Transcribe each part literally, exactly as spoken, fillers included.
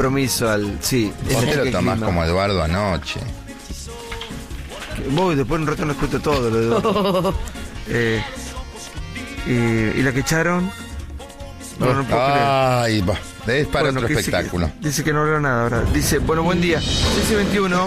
compromiso al... Sí, vos te lo tomás como Eduardo anoche. Voy, después en un rato no escucho todo lo de Eduardo. eh, y, y la que echaron... No, no puedo Ay, va. Es para bueno, otro que espectáculo. Dice que, dice que no habló nada ahora. Dice, bueno, buen día. seis y veintiuno.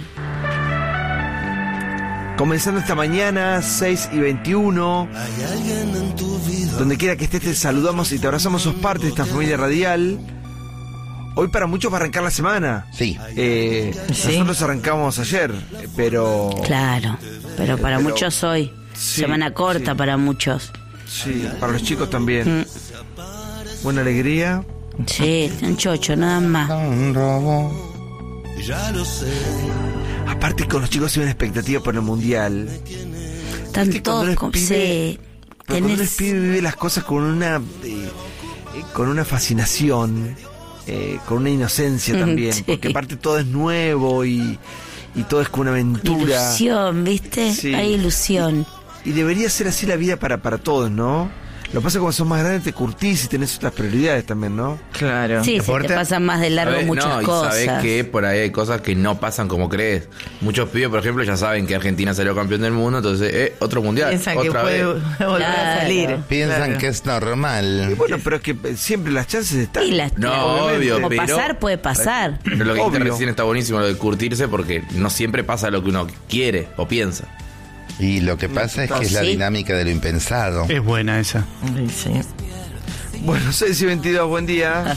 Comenzando esta mañana, seis y veintiuno. Donde quiera que estés, te saludamos y te abrazamos. Sos parte de esta familia radial. Hoy para muchos va a arrancar la semana. Sí. Eh, ¿Sí? Nosotros arrancamos ayer, pero... Claro, pero para pero, muchos hoy. Sí, Semana corta sí. para muchos. Sí, para los chicos también. Mm. Buena alegría. Sí, están chocho, nada más. Un robo. Aparte con los chicos hay una expectativa por el Mundial. Están Viste, cuando todos uno es con... pibe, Sí, Pero cuando uno es tenés... pibe vive las cosas con una eh, eh, con una fascinación, eh, con una inocencia también, Sí. porque aparte todo es nuevo y, y todo es con una aventura. Ilusión, ¿viste? Sí. Hay ilusión. Y debería ser así la vida para, para todos, ¿no? Lo que pasa es que cuando sos más grandes te curtís y tenés otras prioridades también, ¿no? Claro. Sí, se te ¿Deporte? pasan más de largo ¿Sabés? muchas no, cosas. y sabés que por ahí hay cosas que no pasan como crees. Muchos pibes, por ejemplo, ya saben que Argentina salió campeón del mundo, entonces, eh, otro mundial. Piensan que otra puede vez. volver a Claro. salir. Piensan Claro. que es normal. Y bueno, pero es que eh, siempre las chances están. Y las- No, Obviamente. obvio, Como pero... pasar puede pasar. Pero lo que dijiste Obvio. recién está buenísimo, lo de curtirse, porque no siempre pasa lo que uno quiere o piensa. Y lo que pasa es que es la Sí. dinámica de lo impensado. Es buena esa. Sí, sí. Bueno, seis y veintidós, buen día.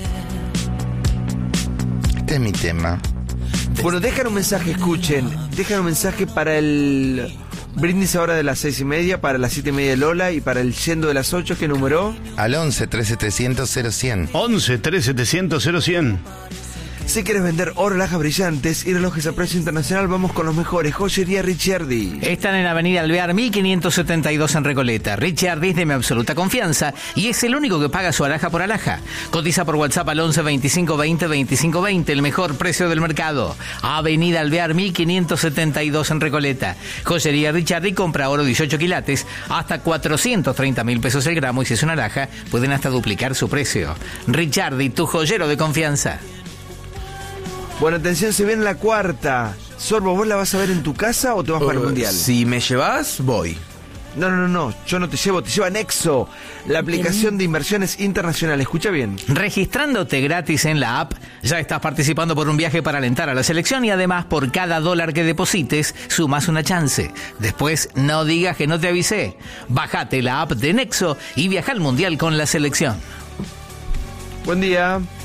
Este es mi tema. Bueno, dejan un mensaje, escuchen. Dejan un mensaje para el brindis ahora de las seis y media, para las siete y media de Lola y para el yendo de las ocho. ¿Qué número? Al once, tres setecientos, cero cien. once, tres setecientos, cero cien. Si quieres vender oro, alhajas brillantes y relojes a precio internacional, vamos con los mejores. Joyería Ricciardi. Están en Avenida Alvear mil quinientos setenta y dos en Recoleta. Ricciardi es de mi absoluta confianza y es el único que paga su alhaja por alhaja. Cotiza por WhatsApp al once, veinticinco, veinte, veinticinco, veinte, el mejor precio del mercado. Avenida Alvear mil quinientos setenta y dos en Recoleta. Joyería Ricciardi compra oro dieciocho quilates hasta cuatrocientos treinta mil pesos el gramo y si es una alhaja pueden hasta duplicar su precio. Ricciardi, tu joyero de confianza. Bueno, atención, se viene la cuarta. Sorbo, ¿vos la vas a ver en tu casa o te vas para el Uh, Mundial? Si me llevas, voy. No, no, no, no, yo no te llevo, te lleva Nexo, la aplicación de inversiones internacionales. Escucha bien. Registrándote gratis en la app, ya estás participando por un viaje para alentar a la selección y además por cada dólar que deposites, sumas una chance. Después, no digas que no te avisé. Bájate la app de Nexo y viaja al Mundial con la selección. Buen día.